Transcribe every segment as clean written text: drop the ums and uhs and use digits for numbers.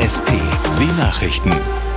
RST, die Nachrichten.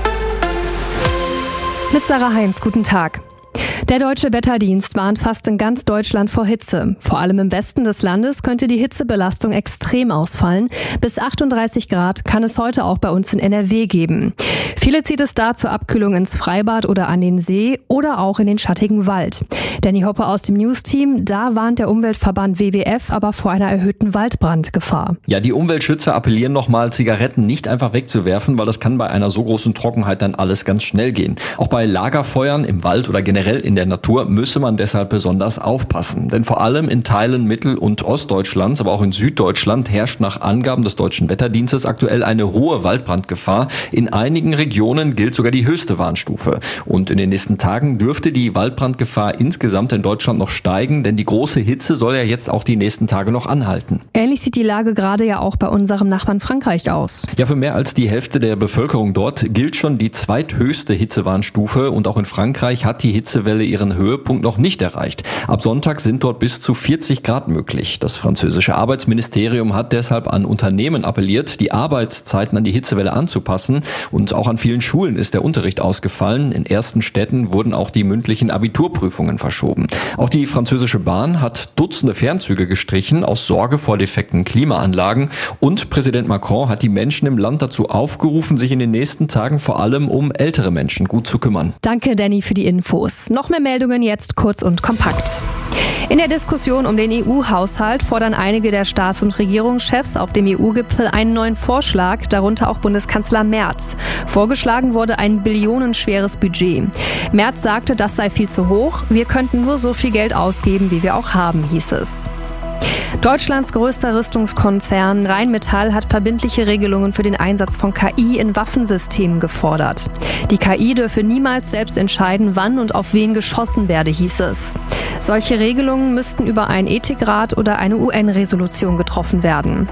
Mit Sarah Heinz, guten Tag. Der Deutsche Wetterdienst warnt fast in ganz Deutschland vor Hitze. Vor allem im Westen des Landes könnte die Hitzebelastung extrem ausfallen. Bis 38 Grad kann es heute auch bei uns in NRW geben. Viele zieht es da zur Abkühlung ins Freibad oder an den See oder auch in den schattigen Wald. Danny Hoppe aus dem News-Team, da warnt der Umweltverband WWF aber vor einer erhöhten Waldbrandgefahr. Ja, die Umweltschützer appellieren nochmal, Zigaretten nicht einfach wegzuwerfen, weil das kann bei einer so großen Trockenheit dann alles ganz schnell gehen. Auch bei Lagerfeuern im Wald oder generell in der Natur müsse man deshalb besonders aufpassen. Denn vor allem in Teilen Mittel- und Ostdeutschlands, aber auch in Süddeutschland herrscht nach Angaben des Deutschen Wetterdienstes aktuell eine hohe Waldbrandgefahr. In einigen Regionen gilt sogar die höchste Warnstufe. Und in den nächsten Tagen dürfte die Waldbrandgefahr insgesamt in Deutschland noch steigen, denn die große Hitze soll ja jetzt auch die nächsten Tage noch anhalten. Ähnlich sieht die Lage gerade ja auch bei unserem Nachbarn Frankreich aus. Ja, für mehr als die Hälfte der Bevölkerung dort gilt schon die zweithöchste Hitzewarnstufe und auch in Frankreich hat die Hitzewelle ihren Höhepunkt noch nicht erreicht. Ab Sonntag sind dort bis zu 40 Grad möglich. Das französische Arbeitsministerium hat deshalb an Unternehmen appelliert, die Arbeitszeiten an die Hitzewelle anzupassen. Und auch an vielen Schulen ist der Unterricht ausgefallen. In ersten Städten wurden auch die mündlichen Abiturprüfungen verschoben. Auch die französische Bahn hat Dutzende Fernzüge gestrichen aus Sorge vor defekten Klimaanlagen. Und Präsident Macron hat die Menschen im Land dazu aufgerufen, sich in den nächsten Tagen vor allem um ältere Menschen gut zu kümmern. Danke, Danny, für die Infos. Noch mehr Meldungen jetzt kurz und kompakt. In der Diskussion um den EU-Haushalt fordern einige der Staats- und Regierungschefs auf dem EU-Gipfel einen neuen Vorschlag, darunter auch Bundeskanzler Merz. Vorgeschlagen wurde ein billionenschweres Budget. Merz sagte, das sei viel zu hoch. Wir könnten nur so viel Geld ausgeben, wie wir auch haben, hieß es. Deutschlands größter Rüstungskonzern Rheinmetall hat verbindliche Regelungen für den Einsatz von KI in Waffensystemen gefordert. Die KI dürfe niemals selbst entscheiden, wann und auf wen geschossen werde, hieß es. Solche Regelungen müssten über einen Ethikrat oder eine UN-Resolution getroffen werden.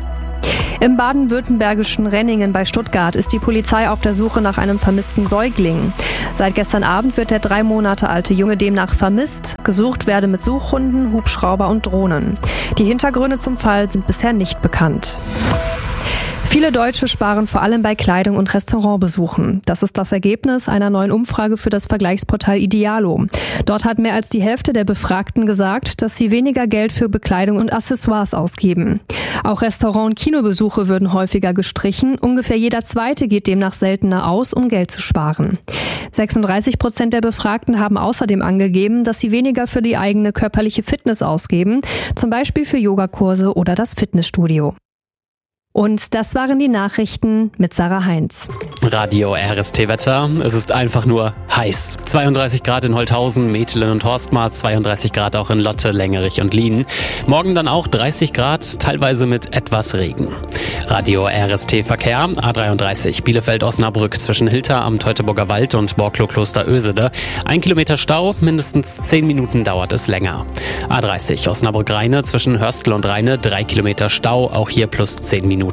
Im baden-württembergischen Renningen bei Stuttgart ist die Polizei auf der Suche nach einem vermissten Säugling. Seit gestern Abend wird der 3 Monate alte Junge demnach vermisst. Gesucht werde mit Suchhunden, Hubschrauber und Drohnen. Die Hintergründe zum Fall sind bisher nicht bekannt. Viele Deutsche sparen vor allem bei Kleidung und Restaurantbesuchen. Das ist das Ergebnis einer neuen Umfrage für das Vergleichsportal Idealo. Dort hat mehr als die Hälfte der Befragten gesagt, dass sie weniger Geld für Bekleidung und Accessoires ausgeben. Auch Restaurant- und Kinobesuche würden häufiger gestrichen. Ungefähr jeder Zweite geht demnach seltener aus, um Geld zu sparen. 36% der Befragten haben außerdem angegeben, dass sie weniger für die eigene körperliche Fitness ausgeben, zum Beispiel für Yogakurse oder das Fitnessstudio. Und das waren die Nachrichten mit Sarah Heinz. Radio RST Wetter. Es ist einfach nur heiß. 32 Grad in Holthausen, Metelen und Horstmar, 32 Grad auch in Lotte, Längerich und Lien. Morgen dann auch 30 Grad, teilweise mit etwas Regen. Radio RST Verkehr, A33 Bielefeld-Osnabrück zwischen Hilter am Teutoburger Wald und Borklow-Kloster-Ösede. 1 Kilometer Stau, mindestens 10 Minuten dauert es länger. A30 Osnabrück-Rheine zwischen Hörstel und Rheine, 3 Kilometer Stau, auch hier plus 10 Minuten.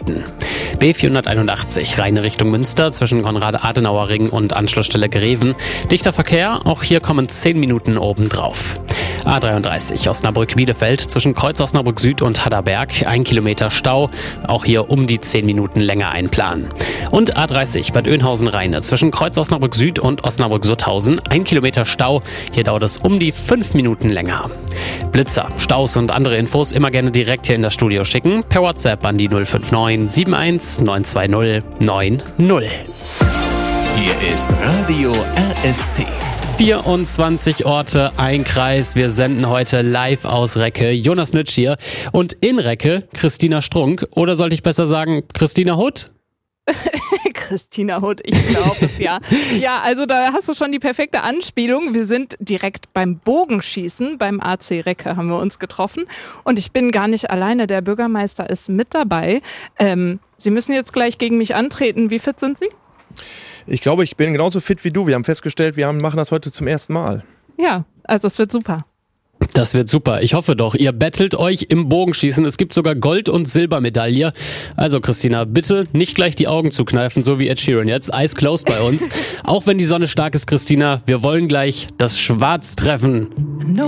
B481 Rheine Richtung Münster zwischen Konrad-Adenauer-Ring und Anschlussstelle Greven. Dichter Verkehr, auch hier kommen 10 Minuten obendrauf. A33 Osnabrück-Bielefeld zwischen Kreuz Osnabrück Süd und Hadderberg, 1 Kilometer Stau, auch hier um die 10 Minuten länger einplanen. Und A30 Bad Oeynhausen-Rheine zwischen Kreuz Osnabrück Süd und Osnabrück-Sutthausen, 1 Kilometer Stau, hier dauert es um die 5 Minuten länger. Blitzer, Staus und andere Infos immer gerne direkt hier in das Studio schicken, per WhatsApp an die 059 71 920 90. Hier ist Radio RST. 24 Orte, ein Kreis. Wir senden heute live aus Recke. Jonas Nitsch hier. Und in Recke Christina Strunk. Oder sollte ich besser sagen, Christina Hutt? Christina Hutt, ich glaube es, ja. Ja, also da hast du schon die perfekte Anspielung. Wir sind direkt beim Bogenschießen, beim AC Recke haben wir uns getroffen. Und ich bin gar nicht alleine, der Bürgermeister ist mit dabei. Sie müssen jetzt gleich gegen mich antreten. Wie fit sind Sie? Ich glaube, ich bin genauso fit wie du. Wir haben festgestellt, wir machen das heute zum ersten Mal. Ja, also es wird super. Das wird super. Ich hoffe doch. Ihr bettelt euch im Bogenschießen. Es gibt sogar Gold- und Silbermedaille. Also Christina, bitte nicht gleich die Augen zukneifen, so wie Ed Sheeran jetzt. Eyes closed bei uns. Auch wenn die Sonne stark ist, Christina, wir wollen gleich das Schwarz treffen.